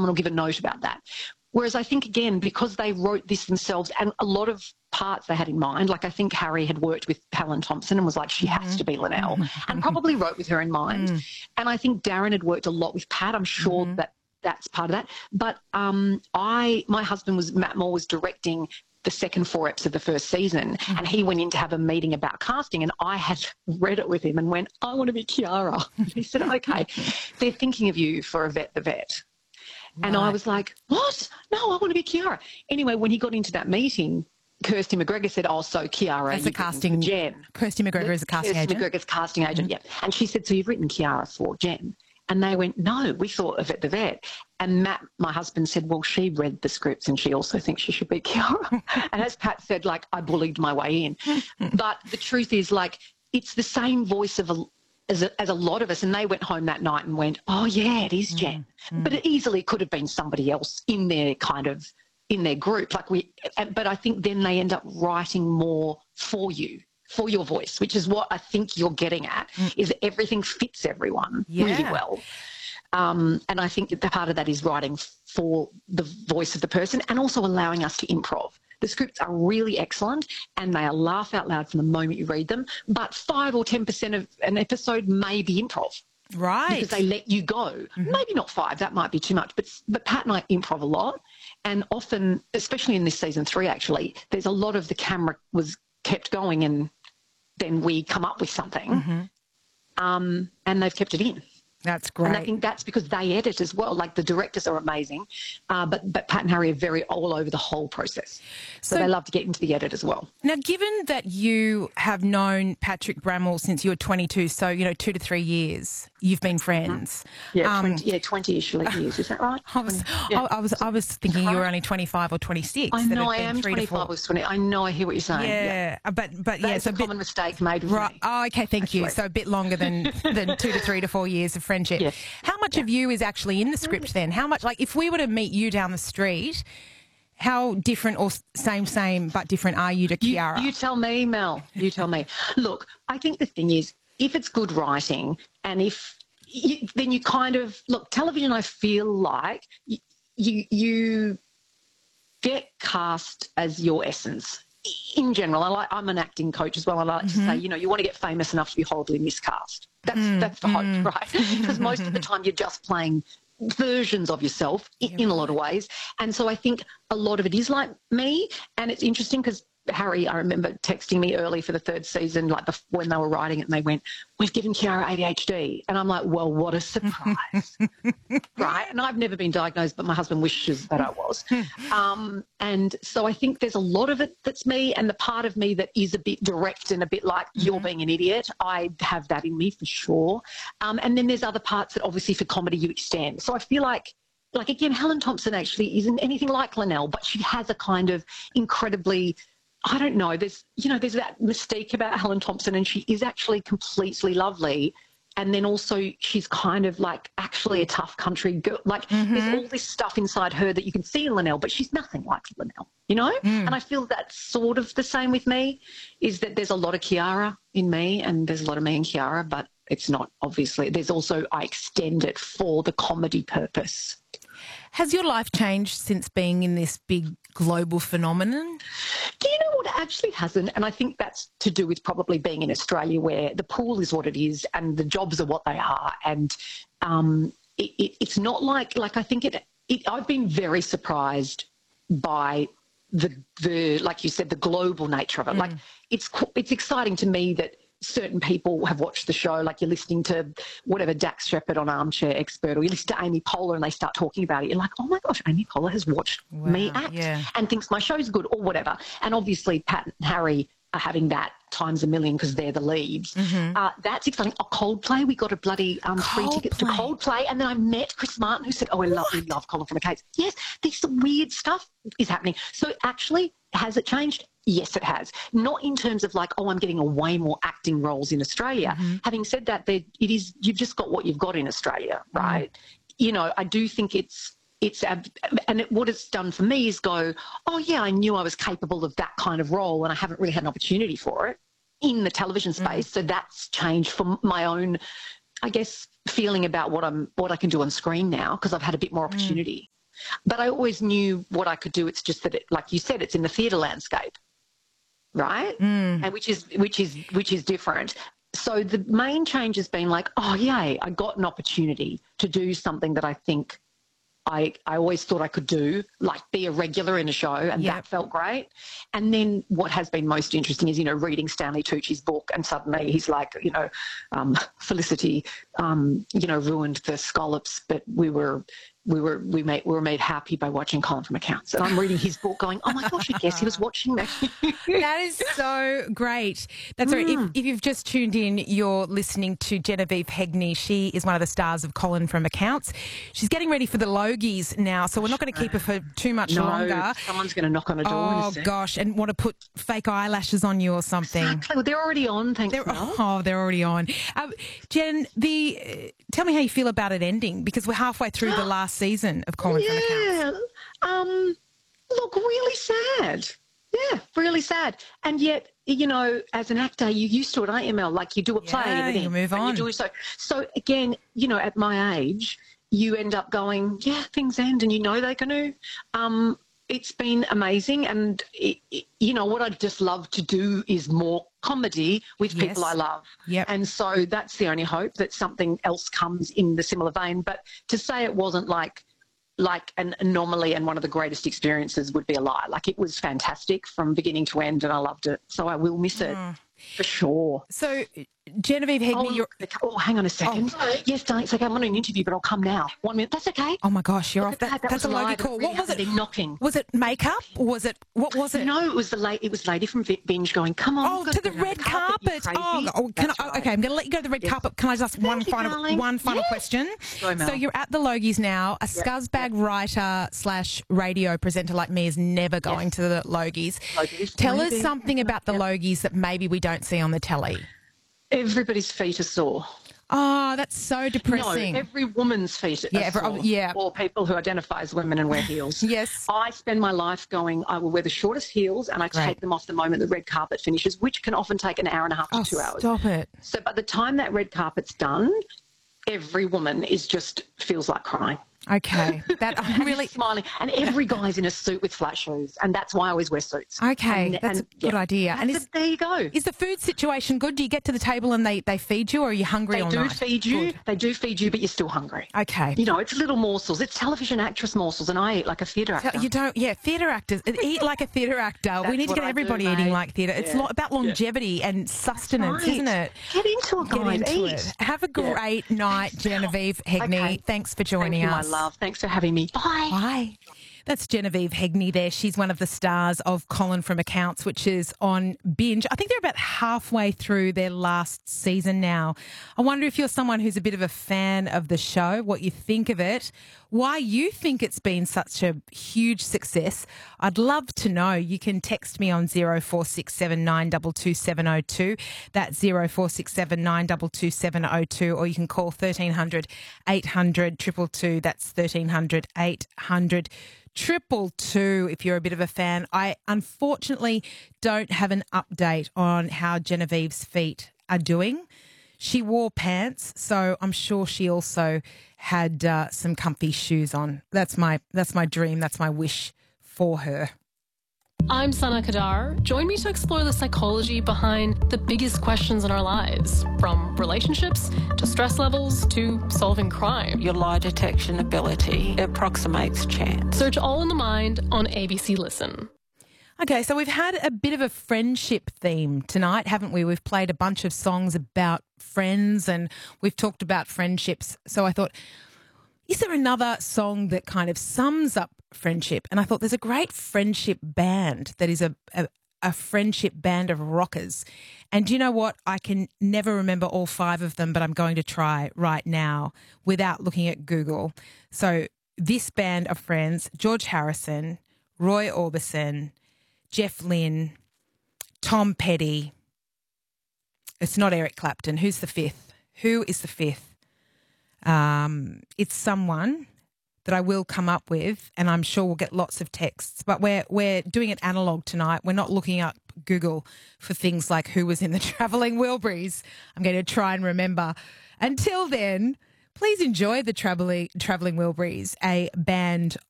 someone will give a note about that. Whereas I think, again, because they wrote this themselves and a lot of parts they had in mind, like I think Harry had worked with Helen Thompson and was like, she has to be Linnell, and probably wrote with her in mind. And I think Darren had worked a lot with Pat. I'm sure that that's part of that. But my husband Matt Moore was directing the second 4 episodes of the first season, and he went in to have a meeting about casting, and I had read it with him and went, I want to be Kiara. And he said, okay, they're thinking of you for Yvette the Vet. Right. And I was like, what? No, I want to be Kiara. Anyway, when he got into that meeting, Kirsty McGregor said, oh, so Kiara, as a casting Jen. Kirsty McGregor is a casting agent? Kirsty McGregor's casting agent, yeah. And she said, so you've written Kiara for Jen? And they went, no, we thought of Yvette the Vet. And Matt, my husband, said, well, she read the scripts and she also thinks she should be Kiara. And as Pat said, like, I bullied my way in. But the truth is, like, it's the same voice as a lot of us. And they went home that night and went, oh, yeah, it is Jen. But it easily could have been somebody else in their group. But I think then they end up writing more for you, for your voice, which is what I think you're getting at, is everything fits everyone really well. And I think that the part of that is writing for the voice of the person and also allowing us to improv. The scripts are really excellent and they are laugh out loud from the moment you read them, but 5 or 10% of an episode may be improv. Right. Because they let you go. Maybe not 5, that might be too much, but Pat and I improv a lot, and often, especially in this season 3 actually, there's a lot of the camera was kept going and then we come up with something and they've kept it in. That's great. And I think that's because they edit as well. Like, the directors are amazing, but Pat and Harry are very all over the whole process. So they love to get into the edit as well. Now, given that you have known Patrick Bramwell since you were 22, so, 2 to 3 years, you've been friends. Yeah, 20-ish years. Is that right? I was thinking you were only 25 or 26. I know I am 25 or 20. I know, I hear what you're saying. Yeah, but that's a common mistake made with me. Oh, okay, thank you. So a bit longer than 2 to 3 to 4 years of friendship. Yes. How much of you is actually in the script then? How much, like, if we were to meet you down the street, how different or same but different are you to Kiara? You tell me, Mel. You tell me. Look, I think the thing is, if it's good writing and then you kind of, look, television, I feel like you get cast as your essence. In general, I'm an acting coach as well. I like to say, you want to get famous enough to be horribly miscast. That's the hope, right? Because most of the time you're just playing versions of yourself in a lot of ways. And so I think a lot of it is like me. And it's interesting because Harry, I remember texting me early for the 3rd season, like when they were writing it, and they went, we've given Kiara ADHD. And I'm like, well, what a surprise. Right? And I've never been diagnosed, but my husband wishes that I was. And so I think there's a lot of it that's me, and the part of me that is a bit direct and a bit like, you're being an idiot, I have that in me for sure. And then there's other parts that obviously for comedy you extend. So I feel like again, Helen Thompson actually isn't anything like Linnell, but she has a kind of incredibly, I don't know, there's that mystique about Helen Thompson, and she is actually completely lovely. And then also she's kind of like actually a tough country girl. Like there's all this stuff inside her that you can see in Linnell, but she's nothing like Linnell, And I feel that's sort of the same with me, is that there's a lot of Kiara in me and there's a lot of me in Kiara, but it's not, obviously. There's also, I extend it for the comedy purpose. Has your life changed since being in this big global phenomenon? Do you know what? Actually hasn't. And I think that's to do with probably being in Australia, where the pool is what it is and the jobs are what they are. And it's not like I think I've been very surprised by the like you said, the global nature of it. Like it's exciting to me that certain people have watched the show, like you're listening to whatever Dax Shepard on Armchair Expert, or you listen to Amy Poehler and they start talking about it. You're like, oh my gosh, Amy Poehler has watched me act and thinks my show's good, or whatever. And obviously Pat and Harry are having that times a million because they're the leads. That's exciting. Coldplay, we got a bloody free tickets to Coldplay, and then I met Chris Martin, who said, we love Colin from the Cates. Yes, this weird stuff is happening. So actually, has it changed? Yes, it has. Not in terms of like, I'm getting way more acting roles in Australia. Having said that, you've just got what you've got in Australia, right? I do think what it's done for me is go, oh yeah, I knew I was capable of that kind of role, and I haven't really had an opportunity for it in the television space. So that's changed for my own I guess, feeling about what I can do on screen now because I've had a bit more opportunity. But I always knew what I could do. It's just that, like you said, it's in the theatre landscape, right? And which is different. So the main change has been like, oh, yay, I got an opportunity to do something that I think I always thought I could do, like be a regular in a show, and that felt great. And then what has been most interesting is, reading Stanley Tucci's book, and suddenly he's like, Felicity, ruined the scallops, but we were made happy by watching Colin from Accounts. And I'm reading his book going, oh my gosh, I guess he was watching me. That is so great. That's right. If you've just tuned in, you're listening to Genevieve Hegney. She is one of the stars of Colin from Accounts. She's getting ready for the Logies now, so we're not going to keep her for too much longer. Someone's going to knock on a door. Oh, gosh, and want to put fake eyelashes on you or something. Exactly. Well, they're already on, thanks. They're already on. Jen, tell me how you feel about it ending, because we're halfway through the last season of Colin from Accounts. Look, really sad. Yeah, really sad. And yet, as an actor, you're used to it, aren't you, Mel? Like you do a play and you move on. You do so again, at my age, you end up going, yeah, things end, and they're going to. It's been amazing, and what I'd just love to do is more comedy with people I love. Yep. And so that's the only hope, that something else comes in the similar vein. But to say it wasn't like an anomaly and one of the greatest experiences would be a lie. Like, it was fantastic from beginning to end, and I loved it. So I will miss it for sure. So Genevieve Hegney, hang on a second. Yes, darling, it's okay. I'm on an interview, but I'll come now. 1 minute. That's okay. Oh my gosh, you're off. That's a Logie call. Really, what was it? Knocking. Was it makeup? Or what was it? No, it was the lady from Binge going, come on. Oh, to the red carpet. Okay, I'm going to let you go to the red carpet. Can I just one final question? So you're at the Logies now. A scuzzbag writer / radio presenter like me is never going to the Logies. Tell us something about the Logies that maybe we don't see on the telly. Everybody's feet are sore. Oh, that's so depressing. No, every woman's feet are sore. Or people who identify as women and wear heels. Yes. I spend my life going, I will wear the shortest heels, and I take them off the moment the red carpet finishes, which can often take an hour and a half to 2 hours. Stop it. So by the time that red carpet's done, every woman feels like crying. Okay, that I'm really smiling, and every guy's in a suit with flat shoes, and that's why I always wear suits. Okay, that's a good idea. And there you go. Is the food situation good? Do you get to the table and they feed you, or are you hungry all night? They do feed you, but you're still hungry. Okay, it's little morsels. It's television actress morsels, and I eat like a theatre actor. You don't, theatre actors eat like a theatre actor. We need to get everybody eating like theatre. It's about longevity and sustenance, isn't it? Get into it, guys. Get into it. Have a great night, Genevieve Hegney. Okay. Thanks for joining us. Thank you, my love. Thanks for having me. Bye. Bye. That's Genevieve Hegney there. She's one of the stars of Colin from Accounts, which is on Binge. I think they're about halfway through their last season now. I wonder if you're someone who's a bit of a fan of the show, what you think of it, why you think it's been such a huge success. I'd love to know. You can text me on 0467 922 702. That's 0467 922 702, or you can call 1300 800 222. That's 1300 800 222 if you're a bit of a fan. I unfortunately don't have an update on how Genevieve's feet are doing. She wore pants, so I'm sure she also had some comfy shoes on. That's my dream. That's my wish for her. I'm Sana Kadar. Join me to explore the psychology behind the biggest questions in our lives, from relationships to stress levels to solving crime. Your lie detection ability approximates chance. Search All in the Mind on ABC Listen. Okay, so we've had a bit of a friendship theme tonight, haven't we? We've played a bunch of songs about friends and we've talked about friendships. So I thought, is there another song that kind of sums up friendship? And I thought there's a great friendship band that is a friendship band of rockers. And do you know what? I can never remember all 5 of them, but I'm going to try right now without looking at Google. So this band of friends: George Harrison, Roy Orbison, Jeff Lynne, Tom Petty. It's not Eric Clapton. Who's the 5th? Who is the 5th? It's someone that I will come up with, and I'm sure we'll get lots of texts. But we're doing it analog tonight. We're not looking up Google for things like who was in the Travelling Wilburys. I'm going to try and remember Until then, please enjoy the Travelling Wilburys, a band